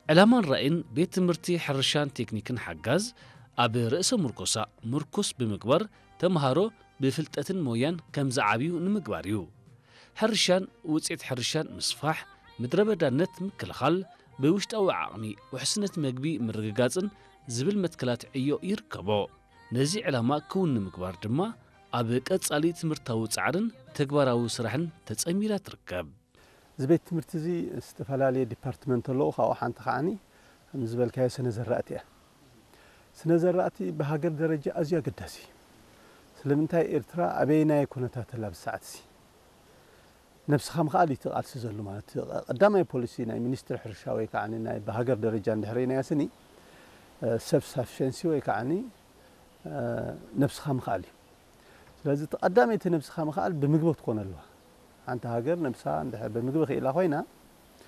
ዕላማን ራእይን ቤት ትምህርቲ ሕርሻን ቴክኒክን ሓጋዝ ኣብ ርእሰ ምርኮሳ ምርኩስ ብምግባር ተምሃሮ ብፍልጠትን ሞያን ከም ዝዓብዩ ንምግባር እዩ ሕርሻን ውፅኢት ሕርሻን ምስፋሕ ምድረበዳነት ምክልኻል ብውሽጣዊ ዓቕሚ ውሕስነት መግቢ ምርግጋጽን ዝብል መትከላት ዕዮ ይርከቦ ነዚ ዕላማ ክውን ንምግባር ድማ ኣብ ቀጻሊ ትምህርታዊ ጻዕርን ተግባራዊ ስራሕን ተጸሚራ ትርከብ ዝቤት ትምህርቲ እዚ ዝተፈላለዩ ዲፓርትመንት ኣለዎ ካብኡ ሓንቲ ከዓኒ ከም ዝበልካዮ ስነ ዘራእቲ እያ ስነ ዘራእቲ ብሃገር ደረጃ ኣዝዩ ኣገዳሲ ስለምንታይ ኤርትራ ኣበይናይ ኩነታት ኣላ ብሰዓት እዚ ነፍስኻ ምኽኣል ይትቓልሲ ዘሎ ማለት ቀዳማይ ፖሊሲ ናይ ሚኒስትር ሕርሻ ወይ ከዓኒ ናይ ብሃገር ደረጃ እንድሕሪናዮ ስኒ ሰልፍ ሳፊሸንሲ ወይ ከዓኒ ነፍስኻ ምኽኣል እዩ ስለዚ ተቐዳመይቲ ነፍስኻ ምኽኣል ብምግቢ ትኮን ኣለዋ ሓንቲ ሃገር ነፍሳ እንድሕር ብምግቢ ክኢላ ኮይና